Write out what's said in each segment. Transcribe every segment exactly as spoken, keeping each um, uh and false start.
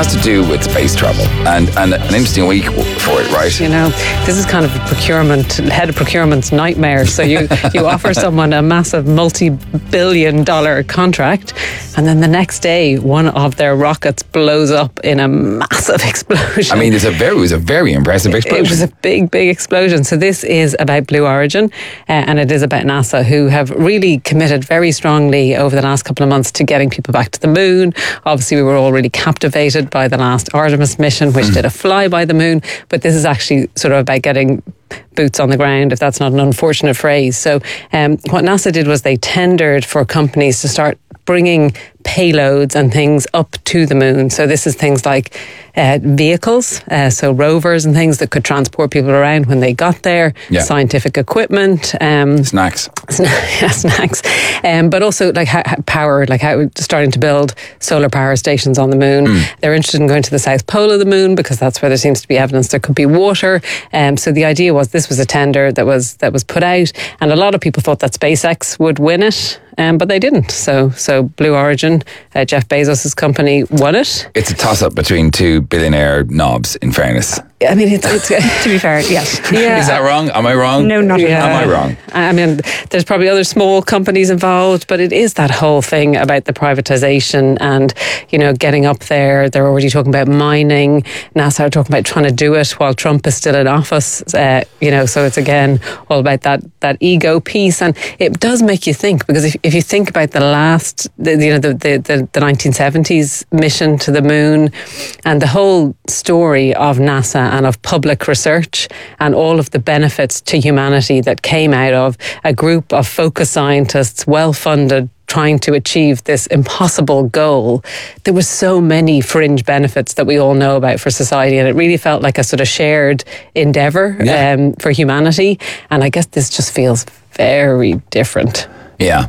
has to do with space travel and, and an interesting week for it, right? You know, this is kind of a procurement, head of procurement's nightmare. So you, you offer someone a massive multi-billion dollar contract, and then the next day, one of their rockets blows up in a massive explosion. I mean, it's a very, it was a very impressive explosion. It was a big, big explosion. So this is about Blue Origin, uh, and it is about NASA, who have really committed very strongly over the last couple of months to getting people back to the moon. Obviously, we were all really captivated by the last Artemis mission, which mm. did a fly by the moon. But this is actually sort of about getting boots on the ground, if that's not an unfortunate phrase. So um, what NASA did was they tendered for companies to start bringing payloads and things up to the moon. So this is things like uh, vehicles, uh, so rovers and things that could transport people around when they got there, yeah. scientific equipment. Um, snacks. Sna- yeah, snacks. Um, but also like how, how power, like how starting to build solar power stations on the moon. Mm. They're interested in going to the South Pole of the moon because that's where there seems to be evidence there could be water. Um, so the idea was this was a tender that was that was put out, and a lot of people thought that SpaceX would win it, um, but they didn't. So so Blue Origin, uh, Jeff Bezos' company, won it. It's a toss-up between two billionaire knobs, in fairness. I mean, it's, it's to be fair, yes. Yeah. Is that wrong? Am I wrong? No, not yeah. Am I wrong? I mean, there's probably other small companies involved, but it is that whole thing about the privatization and, you know, getting up there. They're already talking about mining. NASA are talking about trying to do it while Trump is still in office. Uh, you know, so it's again all about that that ego piece, and it does make you think, because if, if you think about the last, the, you know, the, the the the nineteen seventies mission to the moon, and the whole story of NASA and of public research and all of the benefits to humanity that came out of a group of focused scientists, well-funded, trying to achieve this impossible goal. There were so many fringe benefits that we all know about for society, and it really felt like a sort of shared endeavour yeah. um, for humanity. And I guess this just feels very different. Yeah.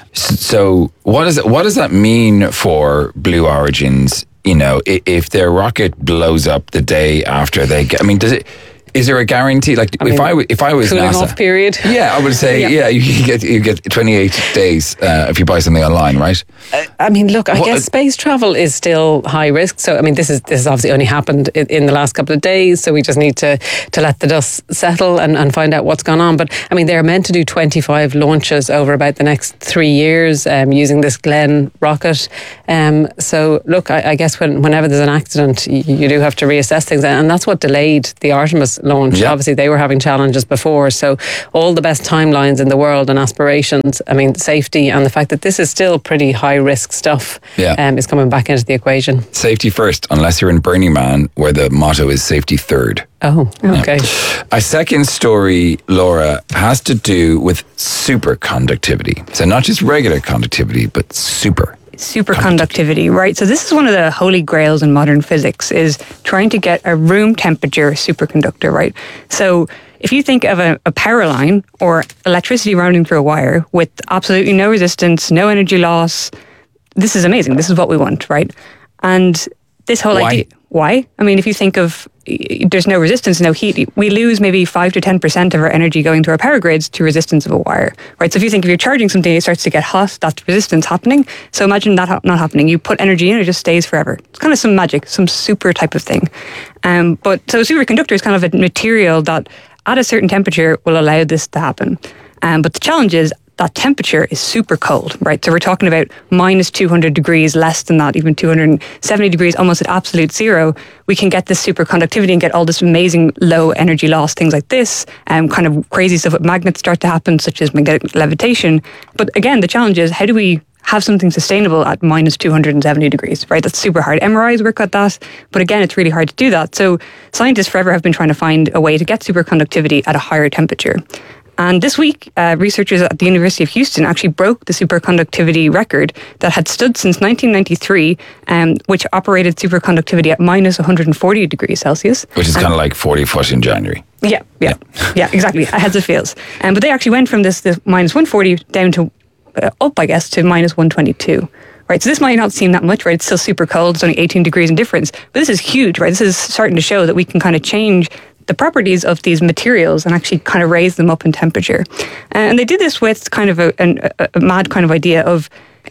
So what does it, what does that mean for Blue Origin's? You know, if their rocket blows up the day after they get, I mean, does it, is there a guarantee? Like, I if mean, I if I was cooling NASA, off period. Yeah, I would say yeah. yeah you get you get twenty-eight days uh, if you buy something online, right? Uh, I mean, look, I what, guess space travel is still high risk. So, I mean, this is this has obviously only happened in, in the last couple of days. So we just need to to let the dust settle and, and find out what's gone on. But I mean, they're meant to do twenty-five launches over about the next three years um, using this Glenn rocket. Um, so, look, I, I guess when, whenever there's an accident, you, you do have to reassess things, and that's what delayed the Artemis launch. Yeah. Obviously, they were having challenges before. So all the best timelines in the world and aspirations, I mean, safety and the fact that this is still pretty high risk stuff yeah. um, is coming back into the equation. Safety first, unless you're in Burning Man, where the motto is safety third. Oh, okay. Yeah. A second story, Laura, has to do with superconductivity. So not just regular conductivity, but super. Superconductivity, right? So this is one of the holy grails in modern physics, is trying to get a room temperature superconductor, right? So if you think of a, a power line or electricity running through a wire with absolutely no resistance, no energy loss, this is amazing. This is what we want, right? And this whole Why? idea... Why? I mean, if you think of, there's no resistance, no heat, we lose maybe five to ten percent of our energy going through our power grids to resistance of a wire, right? So if you think if you're charging something, it starts to get hot, that's resistance happening. So imagine that ha- not happening. You put energy in, it just stays forever. It's kind of some magic, some super type of thing. Um, but so a superconductor is kind of a material that at a certain temperature will allow this to happen. Um, but the challenge is, that temperature is super cold, right? So we're talking about minus two hundred degrees, less than that, even two hundred seventy degrees, almost at absolute zero. We can get this superconductivity and get all this amazing low energy loss, things like this, and um, kind of crazy stuff with magnets start to happen, such as magnetic levitation. But again, the challenge is, how do we have something sustainable at minus two hundred seventy degrees, right? That's super hard. M R Is work at that, but again, it's really hard to do that. So scientists forever have been trying to find a way to get superconductivity at a higher temperature. And this week, uh, researchers at the University of Houston actually broke the superconductivity record that had stood since nineteen ninety-three, um, which operated superconductivity at minus one hundred forty degrees Celsius. Which is and kind of like forty foot in January. Yeah, yeah, yeah, yeah, exactly, as it feels. Um, but they actually went from this, this minus one hundred forty down to, uh, up, I guess, to minus one hundred twenty-two. Right, so this might not seem that much, right? It's still super cold. It's only eighteen degrees in difference. But this is huge, right? This is starting to show that we can kind of change the properties of these materials and actually kind of raise them up in temperature. And they did this with kind of a, a, a mad kind of idea of,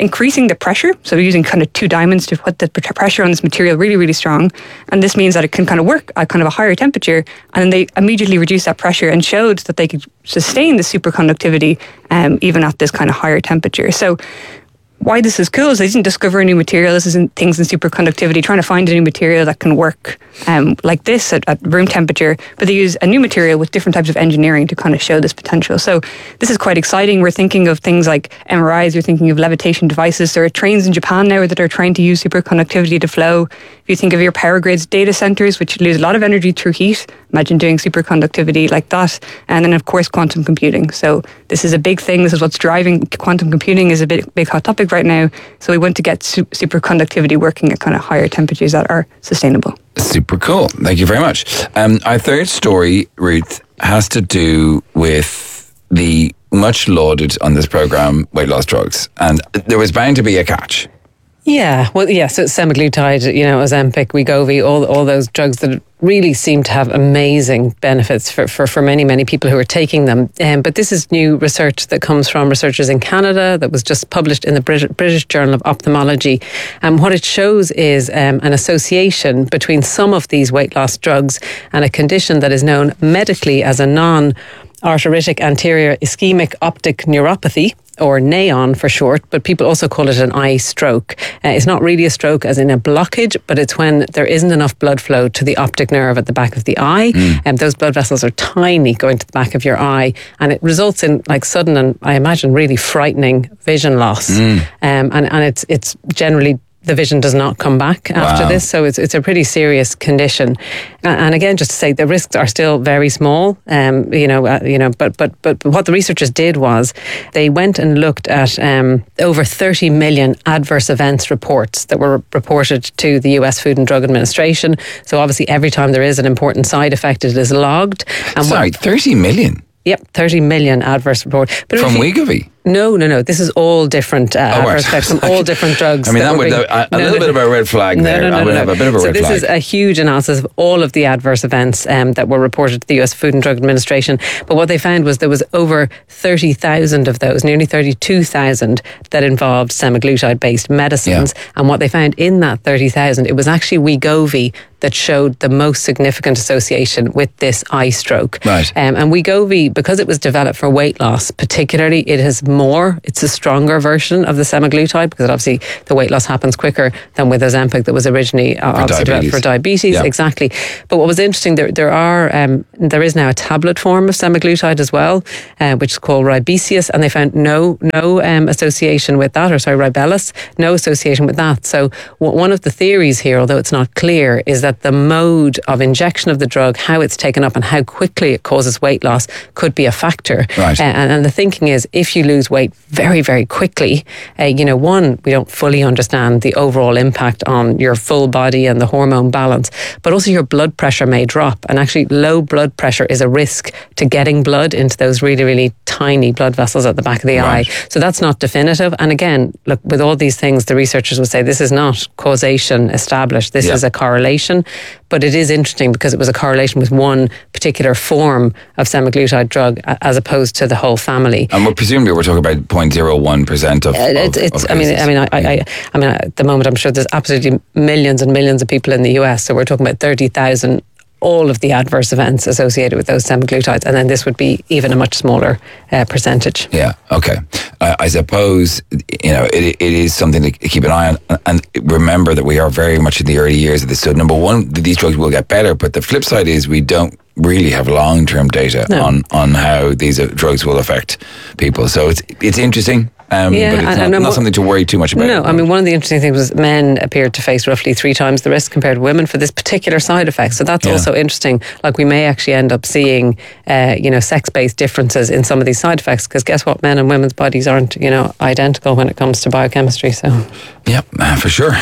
increasing the pressure. So we're using kind of two diamonds to put the pressure on this material really, really strong. And this means that it can kind of work at kind of a higher temperature. And then they immediately reduced that pressure and showed that they could sustain the superconductivity um, even at this kind of higher temperature. So why this is cool is they didn't discover a new material. This isn't things in superconductivity, trying to find a new material that can work um, like this at, at room temperature, but they use a new material with different types of engineering to kind of show this potential. So this is quite exciting. We're thinking of things like M R Is, we're thinking of levitation devices. There are trains in Japan now that are trying to use superconductivity to flow. If you think of your power grids data centers, which lose a lot of energy through heat, imagine doing superconductivity like that. And then of course quantum computing. So this is a big thing. This is what's driving quantum computing, is a big, big hot topic right now. So we want to get su- superconductivity working at kind of higher temperatures that are sustainable. Super cool. Thank you very much. Um, our third story, Ruth, has to do with the much lauded on this program weight loss drugs. And there was bound to be a catch. Yeah, well, yeah, so semaglutide, you know, Ozempic, Wegovy, all all those drugs that really seem to have amazing benefits for, for, for many, many people who are taking them. Um, but this is new research that comes from researchers in Canada that was just published in the British, British Journal of Ophthalmology. And what it shows is um, an association between some of these weight loss drugs and a condition that is known medically as a non-arteritic anterior ischemic optic neuropathy, or NAON for short, but people also call it an eye stroke. Uh, it's not really a stroke as in a blockage, but it's when there isn't enough blood flow to the optic nerve at the back of the eye, and mm. um, those blood vessels are tiny going to the back of your eye, and it results in like sudden and I imagine really frightening vision loss. Mm. Um, and, and it's it's generally the vision does not come back after wow. this, so it's it's a pretty serious condition. And again, just to say, the risks are still very small. Um, you know, uh, you know, but but but what the researchers did was they went and looked at um, over thirty million adverse events reports that were reported to the U S Food and Drug Administration. So obviously, every time there is an important side effect, it is logged. And Sorry, what, thirty million. Yep, thirty million adverse reports. But from Wegovy? No, no, no. This is all different uh, oh, adverse effects from all different drugs. I mean, that, that would being, a, a no, little no, bit of a red flag no, there. No, no, I would no, have no. a bit of a so red flag. So this is a huge analysis of all of the adverse events um, that were reported to the U S Food and Drug Administration. But what they found was there was over thirty thousand of those, nearly thirty-two thousand, that involved semaglutide-based medicines. Yeah. And what they found in that thirty thousand, it was actually Wegovy that showed the most significant association with this eye stroke. Right. Um, and Wegovy, because it was developed for weight loss, particularly, it has more, it's a stronger version of the semaglutide, because obviously the weight loss happens quicker than with Ozempic that was originally uh, obviously developed for diabetes. Yeah. Exactly. But what was interesting, there there are um, there is now a tablet form of semaglutide as well, uh, which is called Ribesius, and they found no no um, association with that, or sorry, Ribellus, no association with that. So w- one of the theories here, although it's not clear, is that the mode of injection of the drug, how it's taken up and how quickly it causes weight loss could be a factor. Right. Uh, and, and the thinking is, if you lose weight very, very quickly, uh, you know, one, we don't fully understand the overall impact on your full body and the hormone balance, but also your blood pressure may drop. And actually, low blood pressure is a risk to getting blood into those really, really tiny blood vessels at the back of the right. eye. So that's not definitive. And again, look, with all these things, the researchers would say this is not causation established. This yeah. is a correlation. But it is interesting because it was a correlation with one particular form of semaglutide drug as opposed to the whole family. And we're presumably we're talking about zero point zero one percent of, uh, it, of, it's, of I mean, I mean, I, I, I mean, at the moment, I'm sure there's absolutely millions and millions of people in the U S. So we're talking about thirty thousand. All of the adverse events associated with those semaglutides, and then this would be even a much smaller uh, percentage. Yeah, okay. Uh, I suppose, you know, it, it is something to keep an eye on, and remember that we are very much in the early years of this. So number one, these drugs will get better, but the flip side is we don't really have long-term data no. on, on how these drugs will affect people. So it's it's interesting. Um, yeah, but it's not, not something to worry too much about. No, I mean, one of the interesting things was men appeared to face roughly three times the risk compared to women for this particular side effect. So that's yeah. also interesting. Like, we may actually end up seeing, uh, you know, sex-based differences in some of these side effects, because guess what? Men and women's bodies aren't, you know, identical when it comes to biochemistry. So, yep, for sure.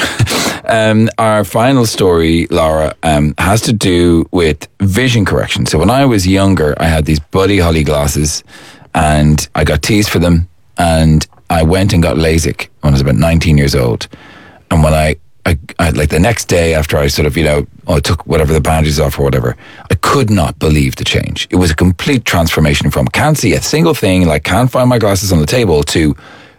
um, our final story, Laura, um, has to do with vision correction. So when I was younger, I had these Buddy Holly glasses, and I got teased for them, and I went and got LASIK when I was about nineteen years old. And when I, I, I, like the next day after I sort of, you know, oh, I took whatever the bandages off or whatever, I could not believe the change. It was a complete transformation from can't see a single thing, like can't find my glasses on the table, to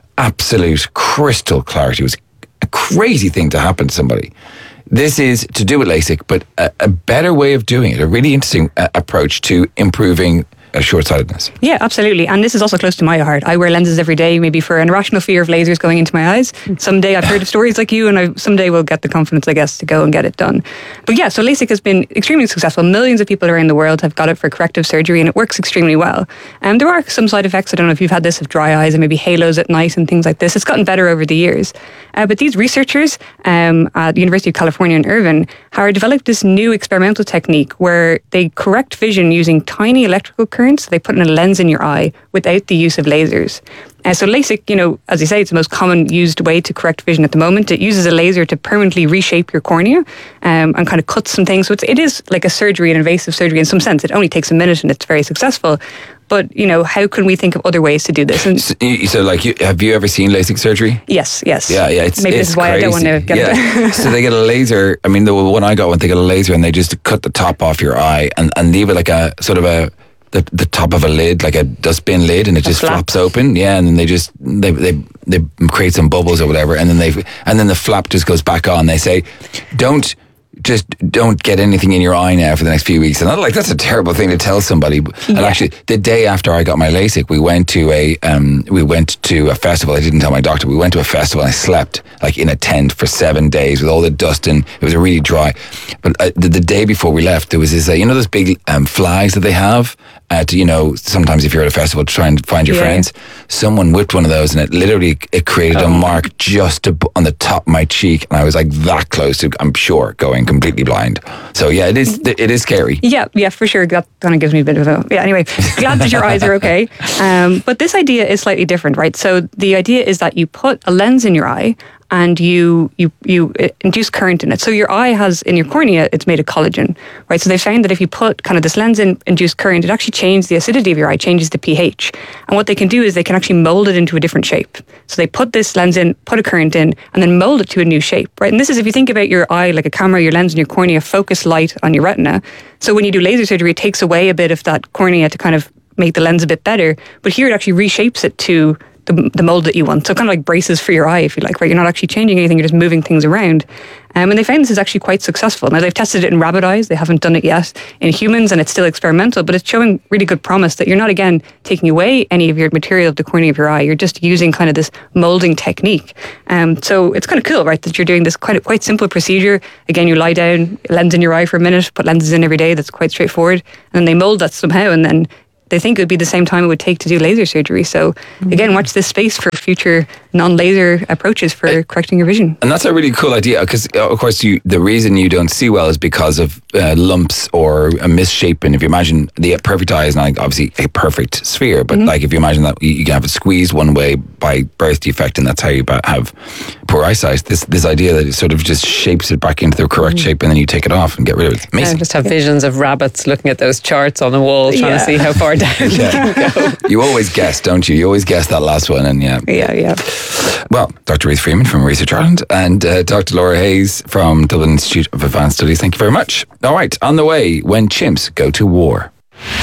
absolute crystal clarity. It was a crazy thing to happen to somebody. This is to do with LASIK, but a, a better way of doing it, a really interesting uh, approach to improving uh, short-sightedness. Yeah, absolutely. And this is also close to my heart. I wear lenses every day, maybe for an irrational fear of lasers going into my eyes. Someday I've heard of stories like you, and I someday will get the confidence, I guess, to go and get it done. But yeah, so LASIK has been extremely successful. Millions of people around the world have got it for corrective surgery, and it works extremely well. And um, there are some side effects. I don't know if you've had this of dry eyes and maybe halos at night and things like this. It's gotten better over the years. Uh, but these researchers um, at the University of California in Irvine have developed this new experimental technique where they correct vision using tiny electrical currents. They put in a lens in your eye without the use of lasers. Uh, so LASIK, you know, as you say, it's the most common used way to correct vision at the moment. It uses a laser to permanently reshape your cornea um, and kind of cut some things. So it's, it is like a surgery, an invasive surgery in some sense. It only takes a minute and it's very successful. But, you know, how can we think of other ways to do this? And so, so like, you, have you ever seen LASIK surgery? Yes, yes. Yeah, yeah. It's, Maybe it's this is why crazy. I don't want to get yeah. it. So they get a laser. I mean, the one I got, when they get a laser and they just cut the top off your eye and, and leave it like a sort of a, the the top of a lid, like a dustbin lid, and it just flap. flaps open. Yeah, and then they just they they they create some bubbles or whatever, and then they and then the flap just goes back on. They say, don't just don't get anything in your eye now for the next few weeks. And I'm like, that's a terrible thing to tell somebody. And Yeah. actually, the day after I got my LASIK, we went to a um we went to a festival. I didn't tell my doctor. We went to a festival and I slept like in a tent for seven days with all the dust, and it was really dry. But uh, the, the day before we left, there was this uh, you know those big um, flags that they have at, you know, sometimes if you're at a festival to try and find your Yeah. friends. Someone whipped one of those and it literally it created Oh. a mark just to, on the top of my cheek, and I was like that close to, I'm sure, going completely blind. So yeah, it is it is scary. Yeah, yeah, for sure. That kind of gives me a bit of a... Yeah, anyway, glad that your eyes are okay. Um, but this idea is slightly different, right? So the idea is that you put a lens in your eye and you you you induce current in it. So your eye has, in your cornea, it's made of collagen, right? So they found that if you put kind of this lens in, induced current, it actually changes the acidity of your eye, changes the pH. And what they can do is they can actually mold it into a different shape. So they put this lens in, put a current in, and then mold it to a new shape, right? And this is, if you think about your eye like a camera, your lens and your cornea focus light on your retina. So when you do laser surgery, it takes away a bit of that cornea to kind of make the lens a bit better. But here it actually reshapes it to the, the mold that you want. So kind of like braces for your eye, if you like, right? You're not actually changing anything, you're just moving things around. Um, and they found this is actually quite successful. Now, they've tested it in rabbit eyes. They haven't done it yet in humans, and it's still experimental, but it's showing really good promise that you're not, again, taking away any of your material of the cornea of your eye. You're just using kind of this molding technique. Um, so it's kind of cool, right, that you're doing this quite, quite simple procedure. Again, you lie down, lens in your eye for a minute, put lenses in every day. That's quite straightforward. And then they mold that somehow, and then they think it would be the same time it would take to do laser surgery. So again, watch this space for future non-laser approaches for uh, correcting your vision. And that's a really cool idea, because of course you, the reason you don't see well is because of uh, lumps or a misshapen. If you imagine the perfect eye is not obviously a perfect sphere, but mm-hmm. like if you imagine that you, you can have it squeezed one way by birth defect, and that's how you have poor eyesight. This this idea that it sort of just shapes it back into the correct mm-hmm. shape, and then you take it off and get rid of it. Amazing. I just have visions of rabbits looking at those charts on the wall, trying Yeah. to see how far down Yeah. they can go. You always guess, don't you? You always guess that last one, and yeah. Yeah, yeah. Well, Doctor Ruth Freeman from Research Ireland and uh, Doctor Laura Hayes from Dublin Institute of Advanced Studies. Thank you very much. All right, on the way, when chimps go to war.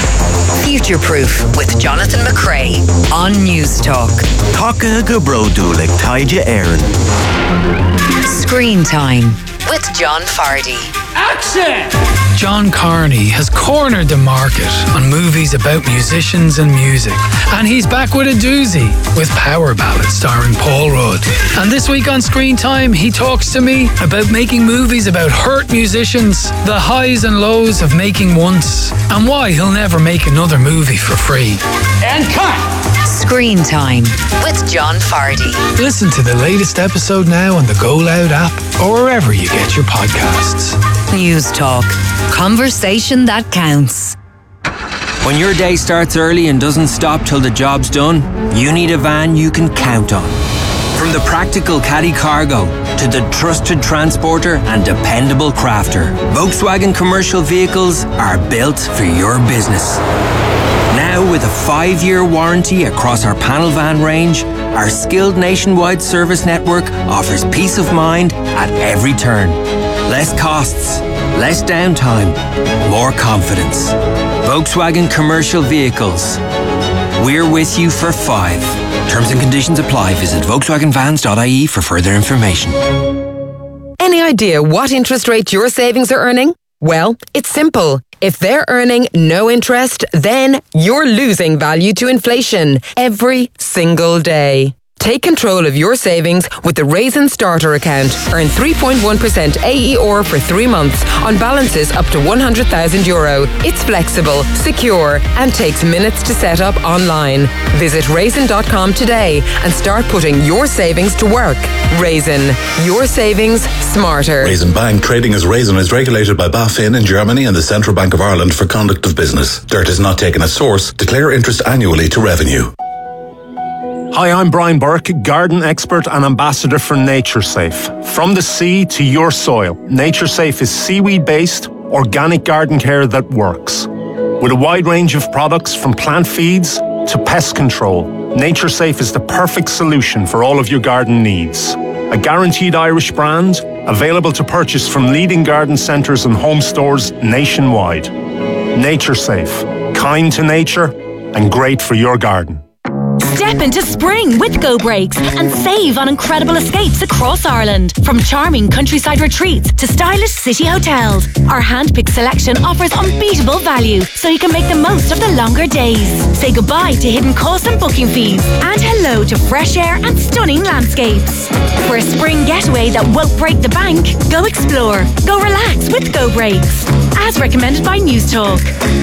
Future Proof with Jonathan McCrae on News Talk. Taka Gabrodulik Taija Aaron. Screen Time with John Fardy. John Carney has cornered the market on movies about musicians and music, and he's back with a doozy with Power Ballad starring Paul Rudd. And this week on Screen Time, he talks to me about making movies about hurt musicians, the highs and lows of making once, and why he'll never make another movie for free. And cut! Screen Time with John Fardy. Listen to the latest episode now on the Go Loud app or wherever you get your podcasts. News Talk. Conversation that counts. When your day starts early and doesn't stop till the job's done, you need a van you can count on. From the practical caddy cargo to the trusted transporter and dependable crafter, Volkswagen commercial vehicles are built for your business. Now, with a five-year warranty across our panel van range, our skilled nationwide service network offers peace of mind at every turn. Less costs, less downtime, more confidence. Volkswagen commercial vehicles. We're with you for five. Terms and conditions apply. Visit Volkswagen Vans dot I E for further information. Any idea what interest rate your savings are earning? Well, it's simple. If they're earning no interest, then you're losing value to inflation every single day. Take control of your savings with the Raisin Starter account. Earn three point one percent A E R for three months on balances up to one hundred thousand euro. It's flexible, secure, and takes minutes to set up online. Visit raisin dot com today and start putting your savings to work. Raisin, your savings smarter. Raisin Bank, trading as Raisin, is regulated by BaFin in Germany and the Central Bank of Ireland for conduct of business. Dirt is not taken as source. Declare interest annually to revenue. Hi, I'm Brian Burke, garden expert and ambassador for NatureSafe. From the sea to your soil, NatureSafe is seaweed-based, organic garden care that works. With a wide range of products from plant feeds to pest control, NatureSafe is the perfect solution for all of your garden needs. A guaranteed Irish brand, available to purchase from leading garden centres and home stores nationwide. NatureSafe, kind to nature and great for your garden. Step into spring with Go Breaks and save on incredible escapes across Ireland. From charming countryside retreats to stylish city hotels, our hand-picked selection offers unbeatable value so you can make the most of the longer days. Say goodbye to hidden costs and booking fees and hello to fresh air and stunning landscapes. For a spring getaway that won't break the bank, go explore, go relax with Go Breaks. As recommended by News Talk.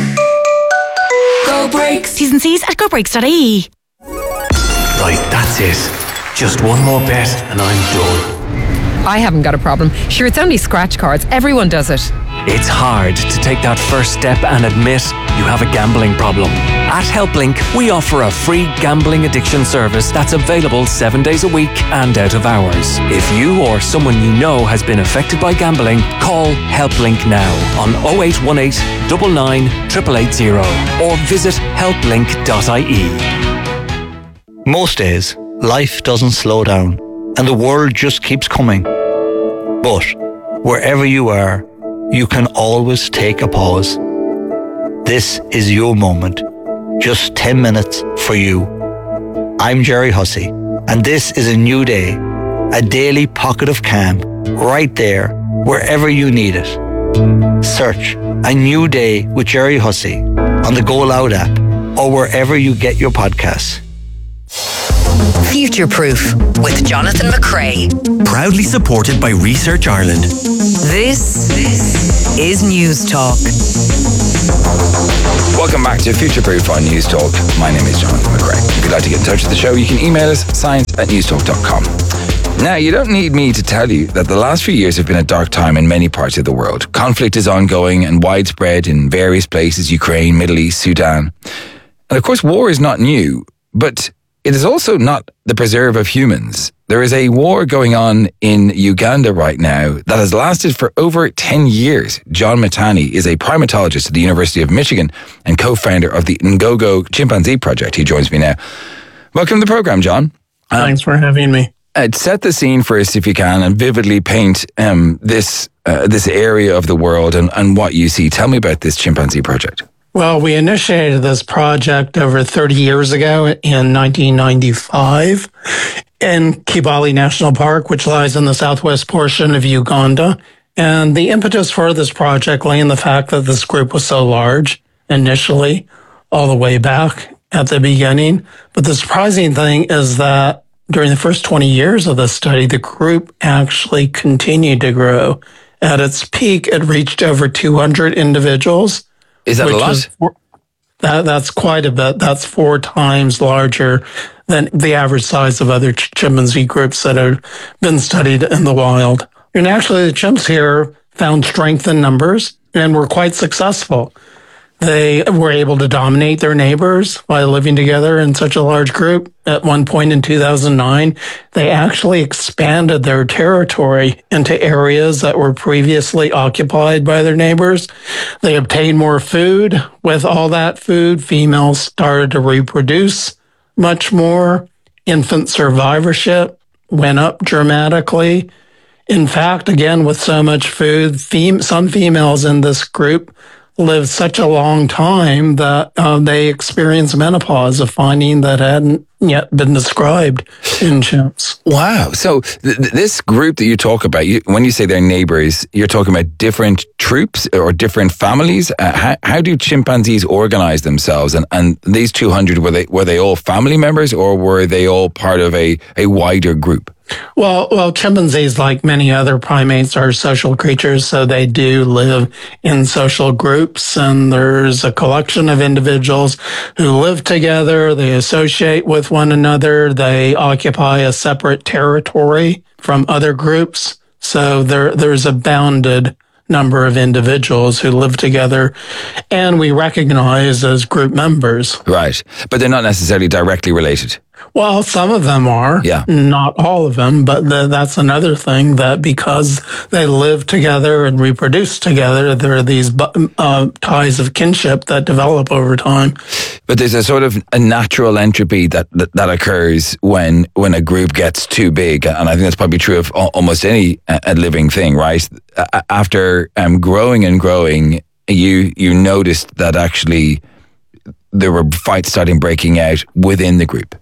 Go Breaks. T's and C's at go breaks dot I E. Right, that's it. Just one more bet and I'm done. I haven't got a problem. Sure, it's only scratch cards. Everyone does it. It's hard to take that first step and admit you have a gambling problem. At HelpLink, we offer a free gambling addiction service that's available seven days a week and out of hours. If you or someone you know has been affected by gambling, call HelpLink now on oh eight one eight, nine nine, eight eight eight zero or visit help link dot I E. Most days, life doesn't slow down and the world just keeps coming. But wherever you are, you can always take a pause. This is your moment. Just ten minutes for you. I'm Jerry Hussey, and this is a new day, a daily pocket of calm, right there, wherever you need it. Search A New Day with Jerry Hussey on the Go Loud app or wherever you get your podcasts. Future Proof with Jonathan McCrea. Proudly supported by Research Ireland. This, this is News Talk. Welcome back to Future Proof on News Talk. My name is Jonathan McCrea. If you'd like to get in touch with the show, you can email us science at newstalk dot com. Now, you don't need me to tell you that the last few years have been a dark time in many parts of the world. Conflict is ongoing and widespread in various places: Ukraine, Middle East, Sudan. And of course, war is not new, but it is also not the preserve of humans. There is a war going on in Uganda right now that has lasted for over ten years. John Matani is a primatologist at the University of Michigan and co-founder of the Ngogo Chimpanzee Project. He joins me now. Welcome to the program, John. Um, Thanks for having me. Uh, set the scene for us if you can and vividly paint um, this uh, this area of the world and, and what you see. Tell me about this chimpanzee project. Well, we initiated this project over thirty years ago in nineteen ninety-five in Kibale National Park, which lies in the southwest portion of Uganda. And the impetus for this project lay in the fact that this group was so large initially, all the way back at the beginning. But the surprising thing is that during the first twenty years of the study, the group actually continued to grow. At its peak, it reached over two hundred individuals. Is that a lot? Four, that, that's quite a bit. That's four times larger than the average size of other ch- chimpanzee groups that have been studied in the wild. And actually, the chimps here found strength in numbers and were quite successful. They were able to dominate their neighbors by living together in such a large group. At one point in two thousand nine, they actually expanded their territory into areas that were previously occupied by their neighbors. They obtained more food. With all that food, females started to reproduce much more. Infant survivorship went up dramatically. In fact, again, with so much food, fem- some females in this group lived such a long time that uh, they experienced menopause, a finding that hadn't yet been described in chimps. Wow. So th- th- this group that you talk about, you, when you say they're neighbors, you're talking about different troops or different families. Uh, how, how do chimpanzees organize themselves? And, and these two hundred, were they were they all family members or were they all part of a, a wider group? Well, well, chimpanzees, like many other primates, are social creatures, so they do live in social groups, and there's a collection of individuals who live together, they associate with one another, they occupy a separate territory from other groups, so there there's a bounded number of individuals who live together and we recognize as group members. Right, but they're not necessarily directly related. Well, some of them are, yeah. Not all of them, but the, that's another thing, that because they live together and reproduce together, there are these uh, ties of kinship that develop over time. But there's a sort of a natural entropy that, that, that occurs when when a group gets too big, and I think that's probably true of almost any uh, living thing, right? After um, growing and growing, you you noticed that actually there were fights starting breaking out within the group.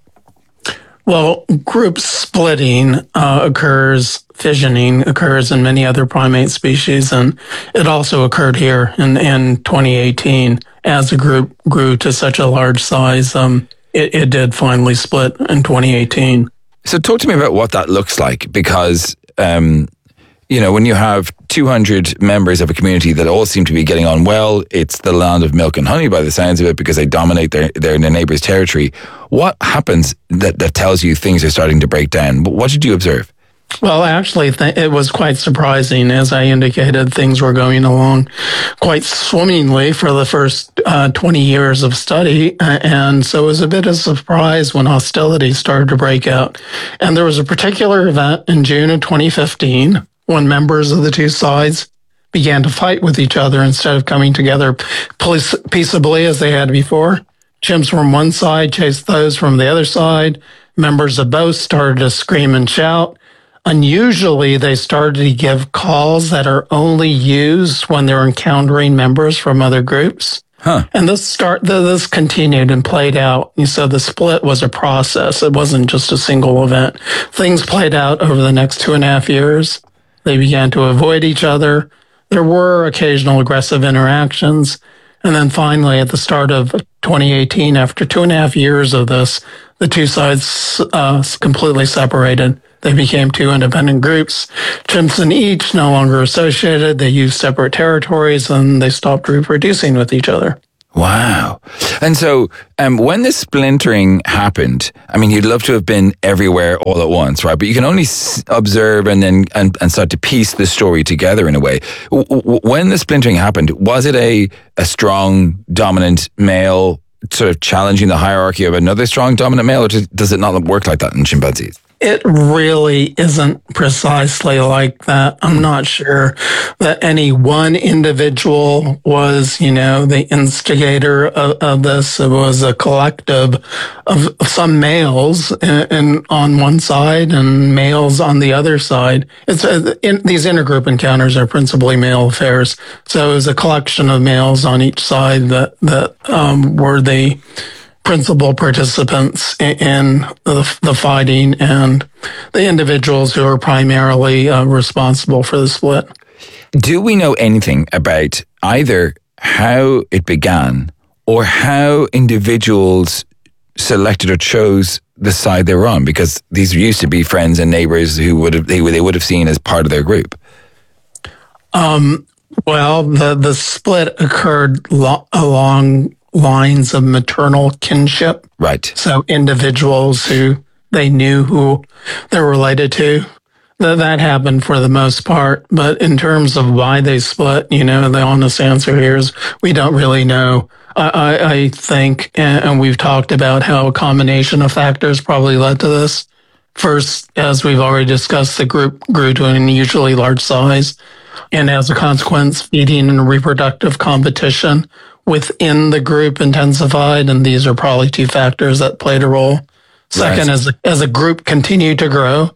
Well, group splitting uh, occurs, fissioning occurs in many other primate species, and it also occurred here in, in twenty eighteen. As a group grew to such a large size, um, it, it did finally split in twenty eighteen. So talk to me about what that looks like, because, um, you know, when you have two hundred members of a community that all seem to be getting on well, it's the land of milk and honey by the sounds of it, because they dominate their, their, their neighbor's territory. What happens that, that tells you things are starting to break down? What did you observe? Well, actually, th- it was quite surprising. As I indicated, things were going along quite swimmingly for the first uh, twenty years of study. Uh, and so it was a bit of a surprise when hostilities started to break out. And there was a particular event in June of twenty fifteen when members of the two sides began to fight with each other instead of coming together peaceably as they had before. Chimps from one side chased those from the other side. Members of both started to scream and shout. Unusually, they started to give calls that are only used when they're encountering members from other groups. Huh. And this start, this continued and played out. And so the split was a process. It wasn't just a single event. Things played out over the next two and a half years. They began to avoid each other. There were occasional aggressive interactions. And then finally, at the start of twenty eighteen, after two and a half years of this, the two sides uh, completely separated. They became two independent groups. Chimps in each no longer associated. They used separate territories and they stopped reproducing with each other. Wow. And so um, when this splintering happened, I mean, you'd love to have been everywhere all at once, right? But you can only s- observe and then and, and start to piece the story together in a way. W- w- when the splintering happened, was it a, a strong, dominant male sort of challenging the hierarchy of another strong, dominant male, or does, does it not work like that in chimpanzees? It really isn't precisely like that. I'm not sure that any one individual was, you know, the instigator of, of this. It was a collective of some males in, in, on one side and males on the other side. It's a, in, these intergroup encounters are principally male affairs. So it was a collection of males on each side that, that um, were the principal participants in the, the fighting and the individuals who are primarily uh, responsible for the split. Do we know anything about either how it began or how individuals selected or chose the side they were on? Because these used to be friends and neighbors who would have they, they would have seen as part of their group. Um. Well, the the split occurred lo- along lines of maternal kinship. Right. So individuals who they knew who they're related to. That, that happened for the most part. But in terms of why they split, you know, the honest answer here is we don't really know. I, I, I think, and we've talked about how a combination of factors probably led to this. First, as we've already discussed, the group grew to an unusually large size. And as a consequence, feeding and reproductive competition within the group intensified, and these are probably two factors that played a role. Second, Right. as a, as a group continued to grow,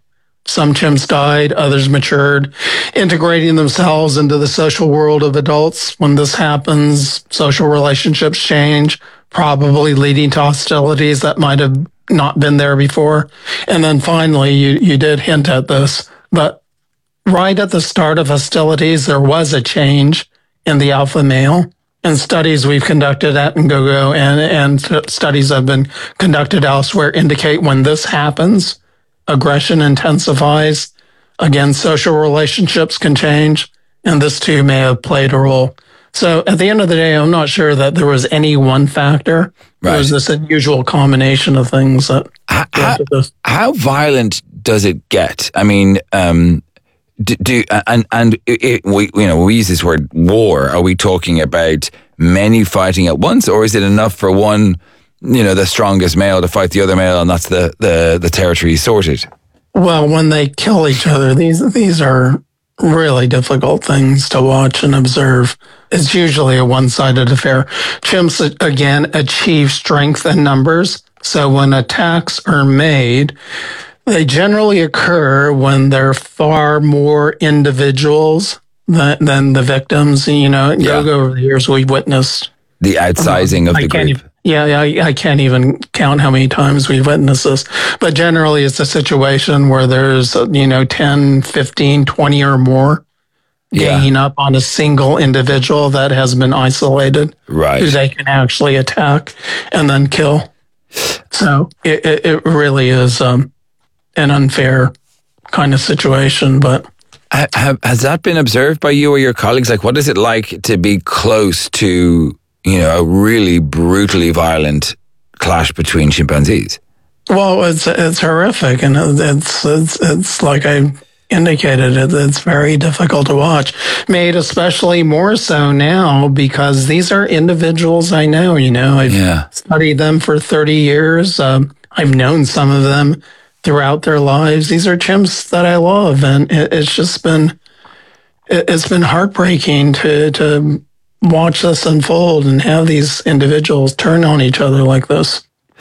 Some chimps died, others matured, integrating themselves into the social world of adults. When this happens, social relationships change, probably leading to hostilities that might have not been there before. And then finally, you, you did hint at this, but right at the start of hostilities, there was a change in the alpha male. And studies we've conducted at Ngogo and, and studies that have been conducted elsewhere indicate when this happens, aggression intensifies. Again, social relationships can change, and this too may have played a role. So at the end of the day, I'm not sure that there was any one factor. Right. There was this unusual combination of things that how, how, how violent does it get? I mean, um, do, do and and it, it, we you know we use this word war. Are we talking about many fighting at once, or is it enough for one, you know, the strongest male to fight the other male, and that's the the, the territory sorted? Well, when they kill each other, these these are really difficult things to watch and observe. It's usually a one-sided affair. Chimps, again, achieve strength in numbers. So when attacks are made, they generally occur when there are far more individuals than, than the victims. You know, yeah. over the years, we've witnessed the outsizing of I the group. Even, yeah, I, I can't even count how many times we've witnessed this. But generally, it's a situation where there's, you know, ten, fifteen, twenty or more yeah. ganging up on a single individual that has been isolated. Right. Who they can actually attack and then kill. So it, it, it really is um, an unfair kind of situation, but... Have, has that been observed by you or your colleagues? Like, what is it like to be close to, you know, a really brutally violent clash between chimpanzees? Well, it's it's horrific, and it's it's it's like I indicated, it, it's very difficult to watch. Made especially more so now because these are individuals I know. You know, I've yeah. studied them for thirty years. Um, I've known some of them throughout their lives. These are chimps that I love, and it, it's just been it, it's been heartbreaking to to watch this unfold and have these individuals turn on each other like this.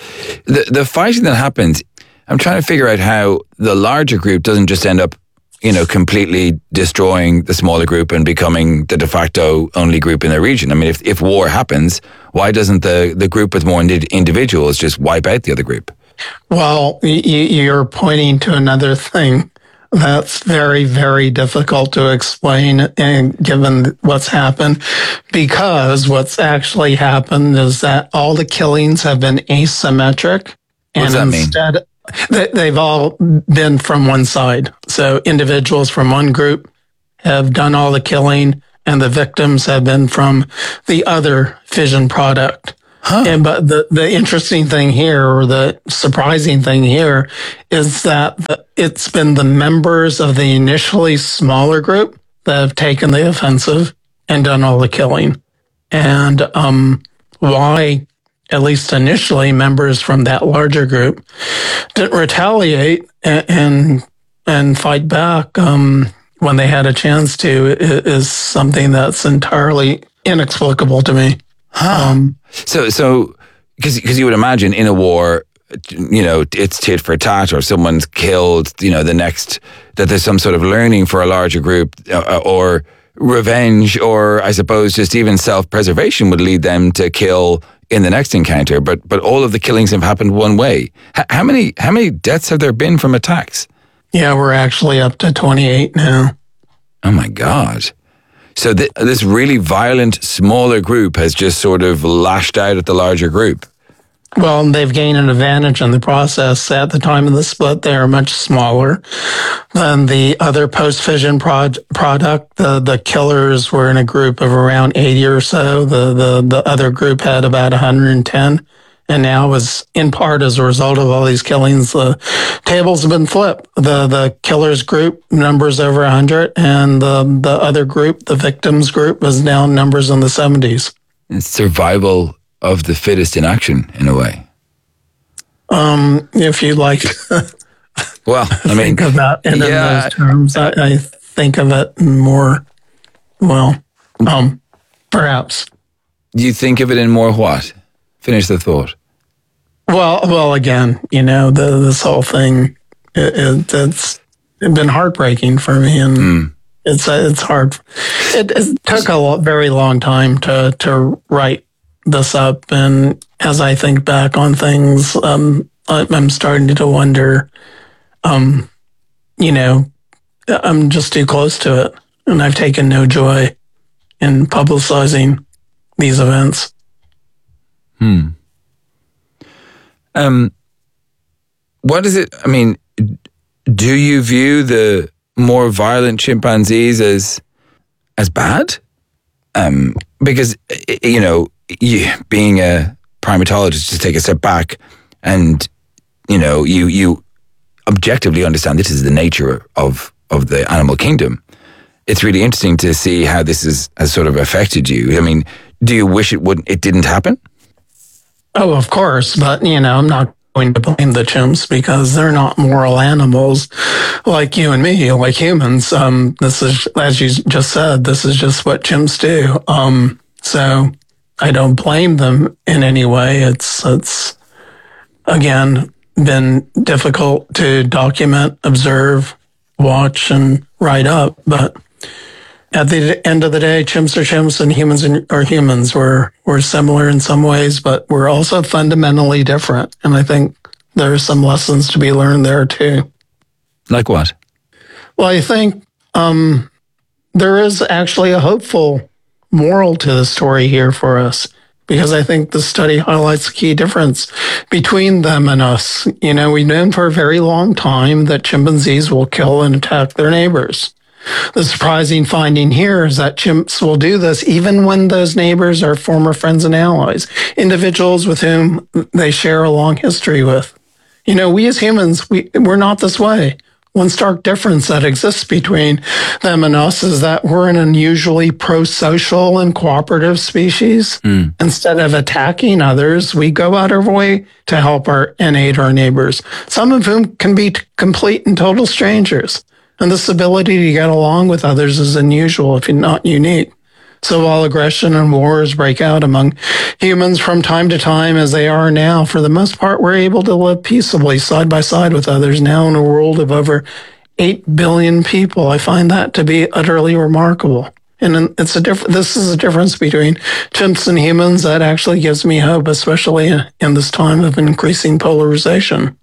The the fighting that happens, I'm trying to figure out how the larger group doesn't just end up, you know, completely destroying the smaller group and becoming the de facto only group in the region. I mean, if if war happens, why doesn't the the group with more individuals just wipe out the other group? Well, you're pointing to another thing that's very, very difficult to explain, and given what's happened, because what's actually happened is that all the killings have been asymmetric. What does that mean? Instead, they, they've all been from one side. So individuals from one group have done all the killing, and the victims have been from the other fission product. Huh. And but the, the interesting thing here, or the surprising thing here, is that the, it's been the members of the initially smaller group that have taken the offensive and done all the killing. And um, why, at least initially, members from that larger group didn't retaliate and and, and fight back um, when they had a chance to is something that's entirely inexplicable to me. Huh. Um, so, so, because because you would imagine in a war, you know, it's tit for tat, or someone's killed, you know, the next, that there's some sort of learning for a larger group, uh, or revenge, or I suppose just even self-preservation would lead them to kill in the next encounter. But but all of the killings have happened one way. H- how many how many deaths have there been from attacks? Yeah, we're actually up to twenty-eight now. Oh my God. So th- this really violent, smaller group has just sort of lashed out at the larger group. Well, they've gained an advantage in the process. At the time of the split, they are much smaller than the other post-fission prod- product. The the killers were in a group of around eighty or so. The, the, the other group had about one hundred ten. And now, as in part as a result of all these killings, the tables have been flipped. The the killers group numbers over one hundred, and the, the other group, the victims group, is now numbers in the seventies. It's survival of the fittest in action, in a way. Um, if you like, well, I mean, think of that in yeah, those terms. I, I think of it more. Well, um, perhaps. You think of it in more what? Finish the thought. Well, well, again, you know, the, this whole thing, it, it, it's been heartbreaking for me, and mm. it's uh, it's hard. It, it took a very long time to to write this up, and as I think back on things, um, I'm starting to wonder, um, you know, I'm just too close to it, and I've taken no joy in publicizing these events. Hmm. Um. What is it? I mean, do you view the more violent chimpanzees as as bad? Um, because you know, you, being a primatologist, to take a step back, and you know, you you objectively understand this is the nature of of the animal kingdom. It's really interesting to see how this is, has sort of affected you. I mean, do you wish it wouldn't? It didn't happen? Oh, of course, but you know, I'm not going to blame the chimps because they're not moral animals like you and me, like humans. Um, this is, as you just said, this is just what chimps do. Um, so I don't blame them in any way. It's, it's again, been difficult to document, observe, watch, and write up. But at the end of the day, chimps are chimps and humans are humans. We're, we're similar in some ways, but we're also fundamentally different. And I think there are some lessons to be learned there too. Like what? Well, I think um, there is actually a hopeful moral to the story here for us, because I think the study highlights the key difference between them and us. You know, we've known for a very long time that chimpanzees will kill and attack their neighbors. The surprising finding here is that chimps will do this even when those neighbors are former friends and allies, individuals with whom they share a long history with. You know, we as humans, we, we're not this way. One stark difference that exists between them and us is that we're an unusually pro-social and cooperative species. Mm. Instead of attacking others, we go out of our way to help our and aid our neighbors, some of whom can be t- complete and total strangers. And this ability to get along with others is unusual, if not unique. So while aggression and wars break out among humans from time to time, as they are now, for the most part, we're able to live peaceably side by side with others now in a world of over eight billion people. I find that to be utterly remarkable. And it's a diff- this is a difference between chimps and humans that actually gives me hope, especially in this time of increasing polarization.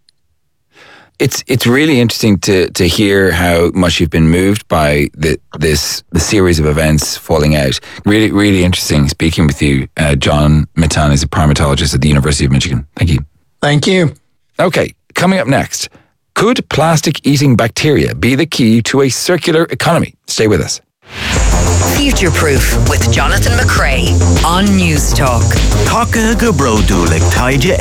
It's it's really interesting to to hear how much you've been moved by the this the series of events falling out. Really, really interesting speaking with you. Uh, John Mittan is a primatologist at the University of Michigan. Thank you. Thank you. Okay, coming up next, could plastic-eating bacteria be the key to a circular economy? Stay with us. Future Proof with Jonathan McCrea on News Talk. Taka Gabrodulik Taija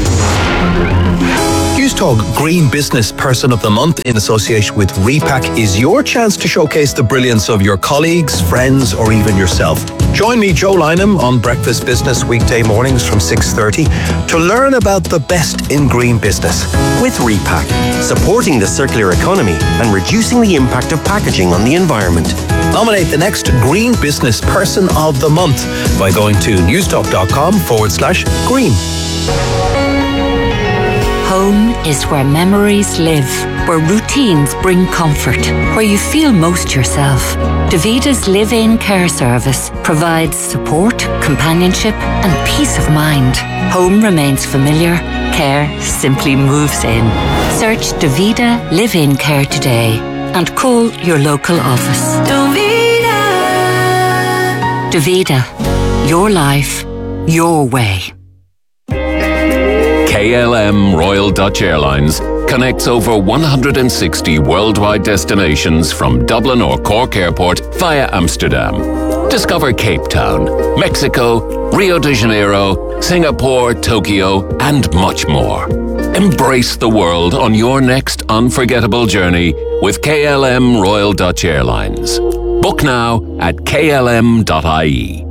Aaron. News Talk Green Business Person of the Month in association with Repack is your chance to showcase the brilliance of your colleagues, friends, or even yourself. Join me, Joe Lynham, on Breakfast Business weekday mornings from six thirty to learn about the best in green business. With Repack, supporting the circular economy and reducing the impact of packaging on the environment. Nominate the next Green Business Person of the Month by going to newstalk.com forward slash green. Home is where memories live, where routines bring comfort, where you feel most yourself. Davita's live-in care service provides support, companionship and peace of mind. Home remains familiar, care simply moves in. Search Davita Live-In Care today and call your local office. Davita. Davita, your life, your way. K L M Royal Dutch Airlines connects over one hundred sixty worldwide destinations from Dublin or Cork Airport via Amsterdam. Discover Cape Town, Mexico, Rio de Janeiro, Singapore, Tokyo, and much more. Embrace the world on your next unforgettable journey with K L M Royal Dutch Airlines. Book now at k l m dot i e.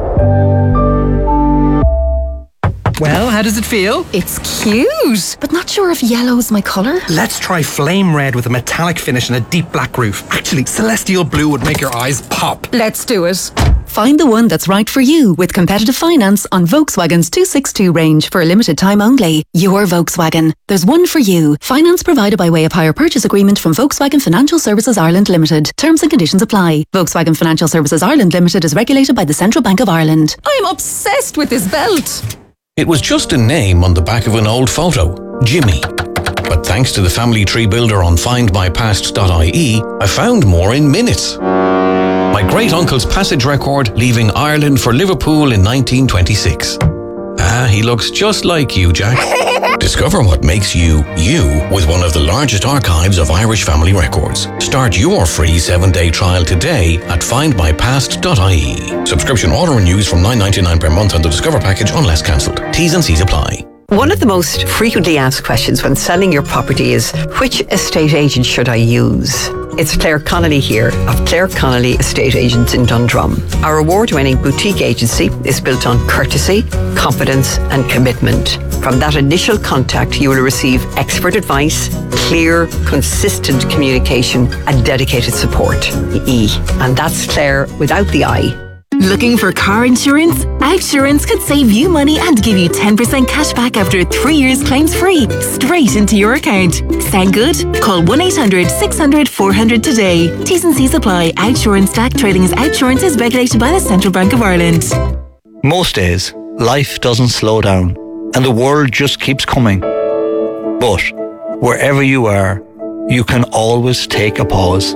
Well, how does it feel? It's cute, but not sure if yellow's my colour. Let's try flame red with a metallic finish and a deep black roof. Actually, celestial blue would make your eyes pop. Let's do it. Find the one that's right for you with competitive finance on Volkswagen's two sixty-two range for a limited time only. Your Volkswagen. There's one for you. Finance provided by way of hire purchase agreement from Volkswagen Financial Services Ireland Limited. Terms and conditions apply. Volkswagen Financial Services Ireland Limited is regulated by the Central Bank of Ireland. I'm obsessed with this belt. It was just a name on the back of an old photo, Jimmy. But thanks to the family tree builder on find my past dot I E, I found more in minutes. My great-uncle's passage record leaving Ireland for Liverpool in nineteen twenty-six. Ah, he looks just like you, Jack. Discover what makes you, you, with one of the largest archives of Irish family records. Start your free seven-day trial today at find my past dot I E. Subscription auto-renews from nine ninety-nine per month on the Discover package unless cancelled. T's and C's apply. One of the most frequently asked questions when selling your property is, which estate agent should I use? It's Claire Connolly here of Claire Connolly Estate Agents in Dundrum. Our award-winning boutique agency is built on courtesy, confidence and commitment. From that initial contact, you will receive expert advice, clear, consistent communication and dedicated support. E. And that's Claire without the I. Looking for car insurance? Outsurance could save you money and give you ten percent cash back after three years claims free, straight into your account. Sound good? Call one eight hundred six hundred four hundred today. T's and C's apply. Outsurance Stack Trading as Outsurance is regulated by the Central Bank of Ireland. Most days, life doesn't slow down and the world just keeps coming. But wherever you are, you can always take a pause.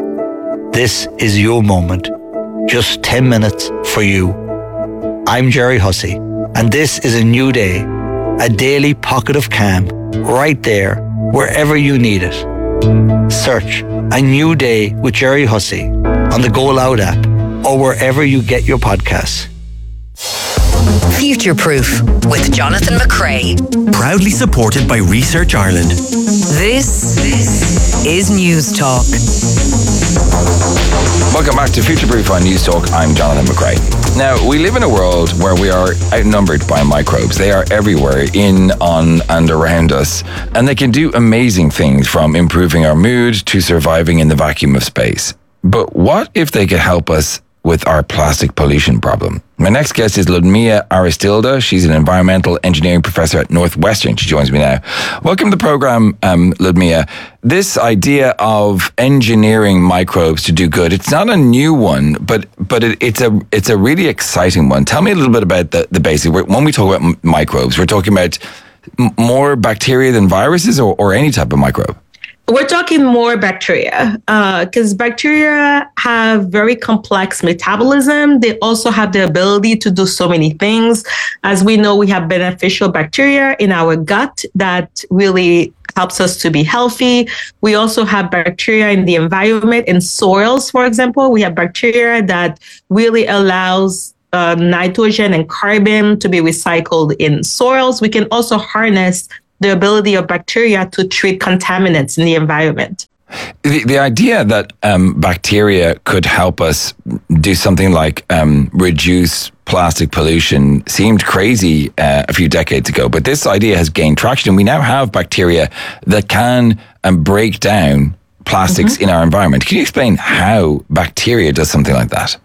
This is your moment. Just ten minutes for you. I'm Jerry Hussey, and this is a new day, a daily pocket of calm, right there, wherever you need it. Search A New Day with Jerry Hussey on the Go Loud app or wherever you get your podcasts. Future Proof with Jonathan McCrea. Proudly supported by Research Ireland. This, this is News Talk. Welcome back to Future Proof on News Talk. I'm Jonathan McCrea. Now, we live in a world where we are outnumbered by microbes. They are everywhere, in, on, and around us. And they can do amazing things, from improving our mood to surviving in the vacuum of space. But what if they could help us with our plastic pollution problem? My next guest is Ludmilla Aristilda. She's an environmental engineering professor at Northwestern. She joins me now. Welcome to the program, um, Ludmilla. This idea of engineering microbes to do good, it's not a new one, but but it, it's a it's a really exciting one. Tell me a little bit about the, the basic. When we talk about m- microbes, we're talking about m- more bacteria than viruses, or, or any type of microbe? We're talking more bacteria, because uh, bacteria have very complex metabolism. They also have the ability to do so many things. As we know, we have beneficial bacteria in our gut that really helps us to be healthy. We also have bacteria in the environment, in soils, for example. We have bacteria that really allows uh, nitrogen and carbon to be recycled in soils. We can also harness the ability of bacteria to treat contaminants in the environment. The, the idea that um, bacteria could help us do something like um, reduce plastic pollution seemed crazy uh, a few decades ago, but this idea has gained traction. We now have bacteria that can um, break down plastics mm-hmm. in our environment. Can you explain how bacteria does something like that?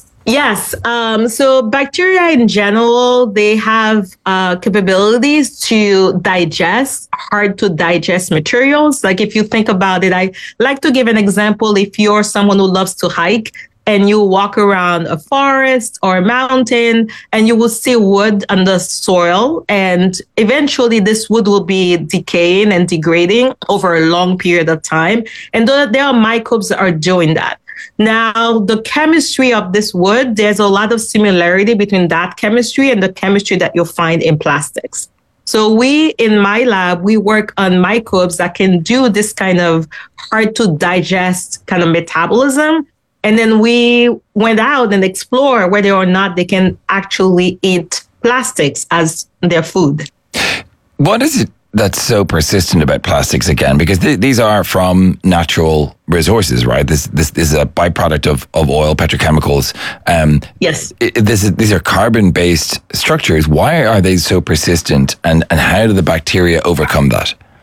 Yes. Um, so bacteria in general, they have uh, capabilities to digest hard to digest materials. Like if you think about it, I like to give an example. If you're someone who loves to hike and you walk around a forest or a mountain and you will see wood on the soil, and eventually this wood will be decaying and degrading over a long period of time. And there are microbes that are doing that. Now, the chemistry of this wood, there's a lot of similarity between that chemistry and the chemistry that you'll find in plastics. So we, in my lab, we work on microbes that can do this kind of hard to digest kind of metabolism. And then we went out and explored whether or not they can actually eat plastics as their food. What is it that's so persistent about plastics again? Because th- these are from natural resources, right? This this, this is a byproduct of, of oil, petrochemicals. Um, yes. It, this is, these are carbon-based structures. Why are they so persistent, and, and how do the bacteria overcome that?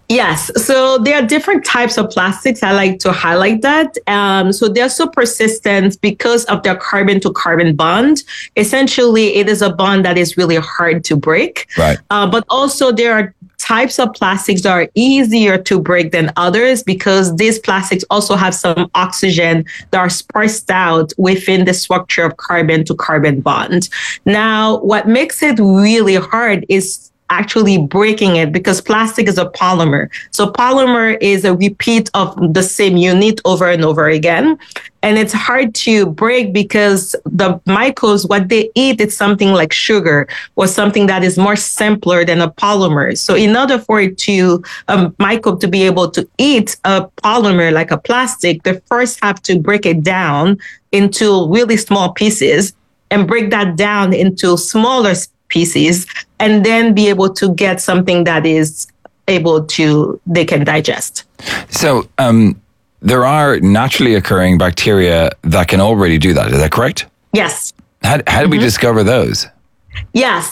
Yes. So there are different types of plastics. I like to highlight that. Um, so they're so persistent because of their carbon to carbon bond. Essentially, it is a bond that is really hard to break. Right. Uh, but also there are types of plastics that are easier to break than others because these plastics also have some oxygen that are sparsed out within the structure of carbon to carbon bond. Now, what makes it really hard is actually breaking it because plastic is a polymer. So polymer is a repeat of the same unit over and over again. And it's hard to break because the microbes, what they eat, it's something like sugar or something that is more simpler than a polymer. So in order for it to, a microbe to be able to eat a polymer like a plastic, they first have to break it down into really small pieces and break that down into smaller pieces and then be able to get something that is able to, they can digest. So um, there are naturally occurring bacteria that can already do that. Is that correct? Yes. How, how did we Mhm. discover those? Yes.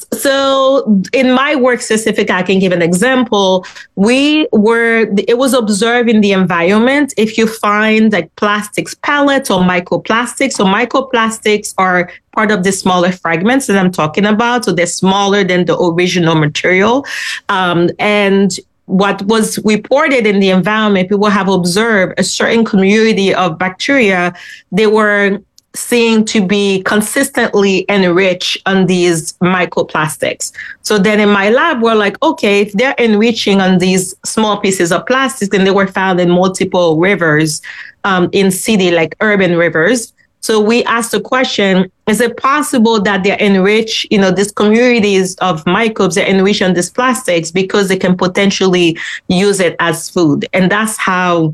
So in my work specific, I can give an example. We were, it was observed in the environment. If you find like plastics pellets or microplastics, so microplastics are part of the smaller fragments that I'm talking about. So they're smaller than the original material. Um, and what was reported in the environment, people have observed a certain community of bacteria. They were seen to be consistently enriched on these microplastics. So then in my lab, we're like, okay, if they're enriching on these small pieces of plastic, then they were found in multiple rivers um, in city, like urban rivers. So we asked the question, is it possible that they're enriched, you know, these communities of microbes, they're enriched on these plastics because they can potentially use it as food? And that's how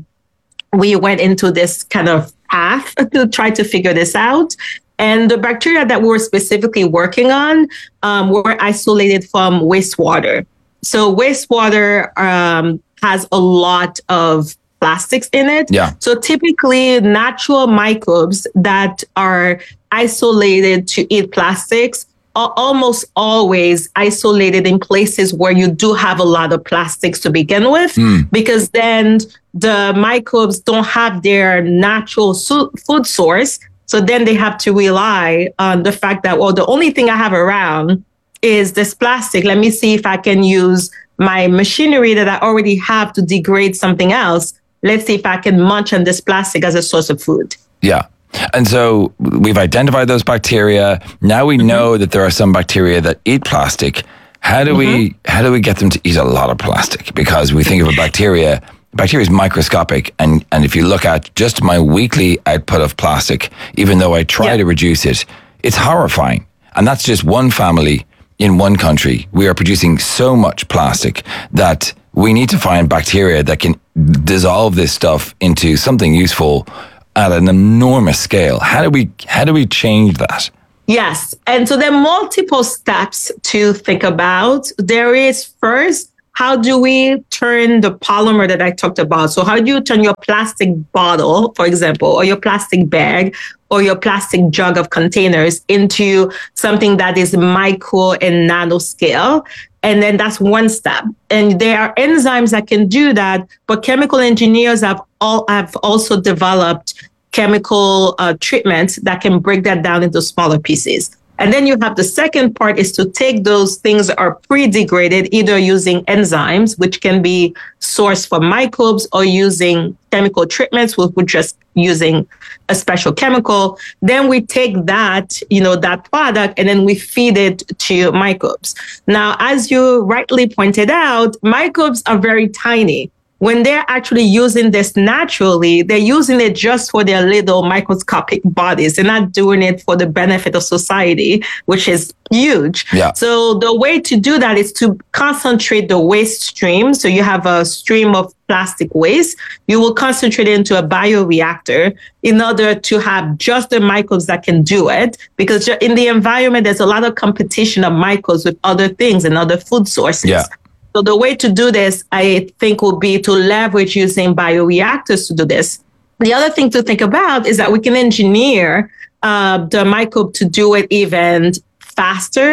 we went into this kind of path to try to figure this out. And the bacteria that we were specifically working on um, were isolated from wastewater. So wastewater um, has a lot of plastics in it. Yeah. So typically natural microbes that are isolated to eat plastics are almost always isolated in places where you do have a lot of plastics to begin with, mm. because then the microbes don't have their natural su- food source. So then they have to rely on the fact that, well, the only thing I have around is this plastic. Let me see if I can use my machinery that I already have to degrade something else. Let's see if I can munch on this plastic as a source of food. Yeah. And so we've identified those bacteria. Now we mm-hmm. know that there are some bacteria that eat plastic. How do mm-hmm. we how do we get them to eat a lot of plastic? Because we think of a bacteria, bacteria is microscopic. And, and if you look at just my weekly output of plastic, even though I try yeah. to reduce it, it's horrifying. And that's just one family in one country. We are producing so much plastic that we need to find bacteria that can dissolve this stuff into something useful at an enormous scale. How do we how do we change that? Yes. And so there are multiple steps to think about. There is first, how do we turn the polymer that I talked about? So how do you turn your plastic bottle, for example, or your plastic bag or your plastic jug of containers into something that is micro and nano scale? And then that's one step. And there are enzymes that can do that, but chemical engineers have all have also developed chemical uh, treatments that can break that down into smaller pieces. And then you have the second part is to take those things that are pre-degraded, either using enzymes, which can be sourced from microbes, or using chemical treatments, which we're just using a special chemical. Then we take that, you know, that product, and then we feed it to microbes. Now, as you rightly pointed out, microbes are very tiny. When they're actually using this naturally, they're using it just for their little microscopic bodies. They're not doing it for the benefit of society, which is huge. Yeah. So the way to do that is to concentrate the waste stream. So you have a stream of plastic waste. You will concentrate it into a bioreactor in order to have just the microbes that can do it. Because in the environment, there's a lot of competition of microbes with other things and other food sources. Yeah. So the way to do this, I think, will be to leverage using bioreactors to do this. The other thing to think about is that we can engineer uh, the microbe to do it even faster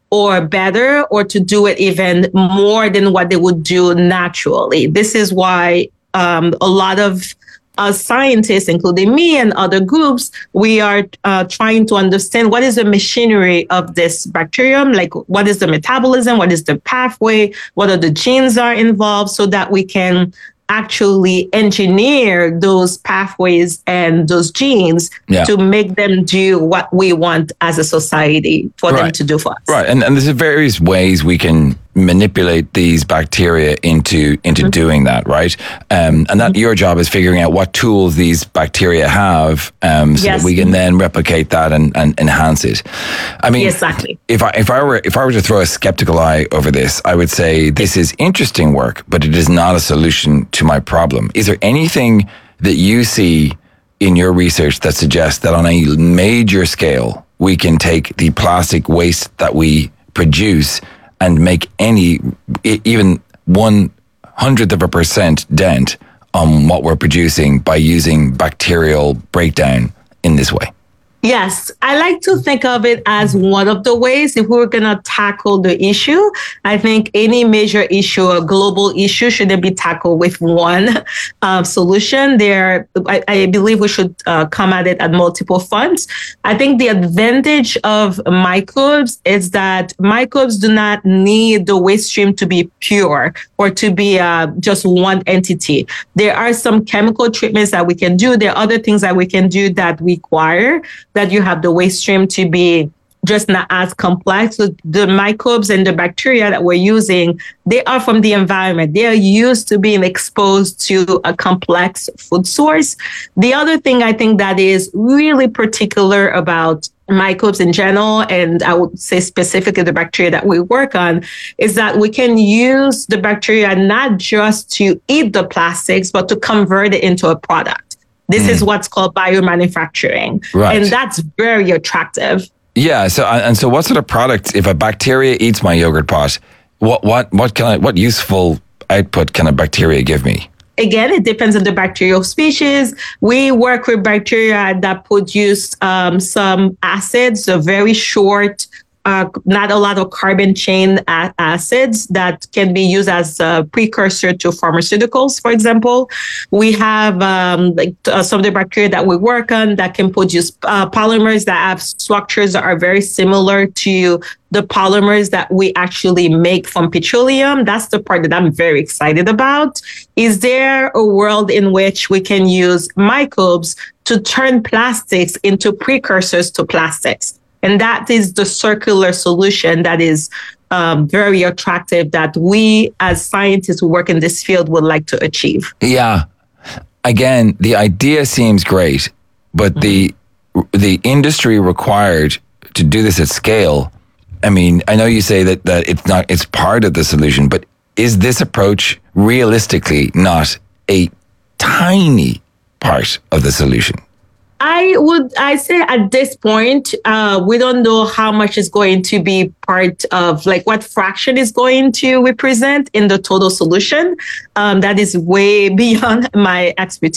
or better, or to do it even more than what they would do naturally. This is why um, a lot of uh, scientists, including me and other groups, we are uh, trying to understand what is the machinery of this bacterium, like what is the metabolism, what is the pathway, what are the genes are involved, so that we can actually engineer those pathways and those genes Yeah. to make them do what we want as a society for them Right. to do for us. Right, and, and there's various ways we can manipulate these bacteria into into Mm-hmm. doing that, right? Um, and that your job is figuring out what tools these bacteria have, um, so Yes. that we can then replicate that and, and enhance it. I mean, Exactly. if I if I were if I were to throw a skeptical eye over this, I would say this is interesting work, but it is not a solution to my problem. Is there anything that you see in your research that suggests that on a major scale we can take the plastic waste that we produce and make any e- even one hundredth of a percent dent on what we're producing by using bacterial breakdown in this way? Yes, I like to think of it as one of the ways. If we were going to tackle the issue, I think any major issue or global issue shouldn't be tackled with one uh, solution. There, I, I believe we should uh, come at it at multiple fronts. I think the advantage of microbes is that microbes do not need the waste stream to be pure or to be uh, just one entity. There are some chemical treatments that we can do. There are other things that we can do that require that you have the waste stream to be just not as complex. So the microbes and the bacteria that we're using, they are from the environment. They are used to being exposed to a complex food source. The other thing I think that is really particular about microbes in general, and I would say specifically the bacteria that we work on, is that we can use the bacteria not just to eat the plastics, but to convert it into a product. This mm. is what's called biomanufacturing. Right. And that's very attractive. Yeah. So and so, what sort of products? If a bacteria eats my yogurt pot, what what what can I? What useful output can a bacteria give me? Again, it depends on the bacterial species. We work with bacteria that produce um, some acids, a very short, uh, not a lot of carbon chain a- acids that can be used as a precursor to pharmaceuticals, for example. We have um, like uh, some of the bacteria that we work on that can produce uh, polymers that have structures that are very similar to the polymers that we actually make from petroleum. That's the part that I'm very excited about. Is there a world in which we can use microbes to turn plastics into precursors to plastics? And that is the circular solution that is um, very attractive that we as scientists who work in this field would like to achieve. Yeah. Again, the idea seems great, but mm-hmm. the the industry required to do this at scale, I mean, I know you say that, that it's not, it's part of the solution, but is this approach realistically not a tiny part of the solution? I would, I say at this point, uh, we don't know how much is going to be part of, like what fraction is going to represent in the total solution. Um, that is way beyond my expertise.